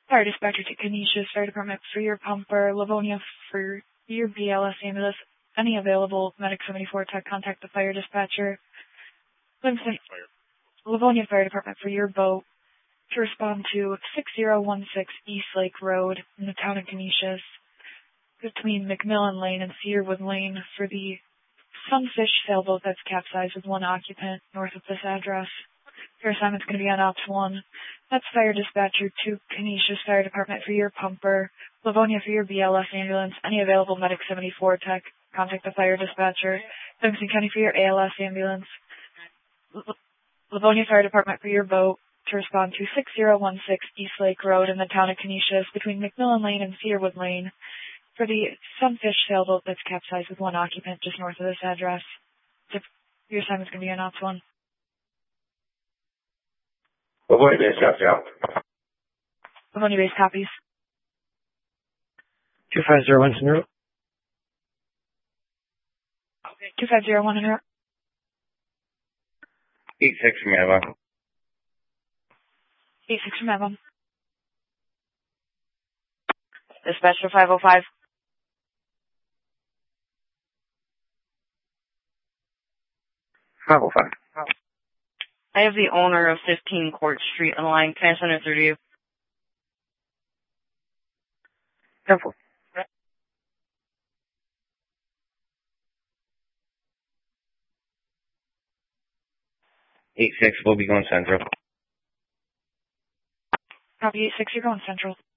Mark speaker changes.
Speaker 1: Fire dispatcher to Canisius Fire Department for your pumper, Livonia for your BLS ambulance. Any available Medic 74 tech, contact the fire dispatcher. Livingston, Livonia Fire Department for your boat to respond to 6016 East Lake Road in the town of Canisius between McMillan Lane and Cedarwood Lane for the Sunfish sailboat that's capsized with one occupant north of this address. Your assignment's going to be on Ops 1. That's fire dispatcher to Canisius Fire Department for your pumper, Livonia for your BLS ambulance, any available Medic 74 tech, contact the fire dispatcher, Livingston County for your ALS ambulance, Livonia Fire Department for your boat to respond to 6016 East Lake Road in the town of Canisius between McMillan Lane and Cedarwood Lane for the Sunfish sailboat that's capsized with one occupant just north of this address. Your assignment's going to be on Ops 1.
Speaker 2: Livonia base copies out.
Speaker 1: Livonia base copies.
Speaker 3: 2501 in route.
Speaker 1: 2501 in route.
Speaker 2: 86 from Avon.
Speaker 1: 86 from Avon.
Speaker 4: Dispatch to 505. I have the owner of 15 Court Street on the line. Can I send it through to you?
Speaker 3: Careful.
Speaker 2: 86 will be going central.
Speaker 1: Copy 86, you're going central.